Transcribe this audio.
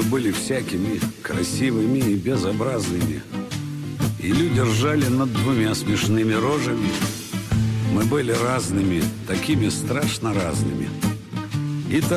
были всякими, красивыми и безобразными. И люди ржали над двумя смешными рожами. Мы были разными, такими страшно разными. И